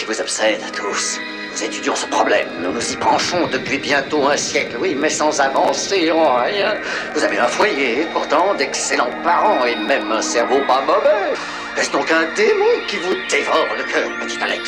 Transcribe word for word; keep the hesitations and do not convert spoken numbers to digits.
qui vous obsède, tous. Nous étudions ce problème, nous nous y penchons depuis bientôt un siècle, oui, mais sans avancer en rien. Vous avez un foyer, pourtant d'excellents parents et même un cerveau pas mauvais. Est-ce donc un démon qui vous dévore le cœur, petit Alex ?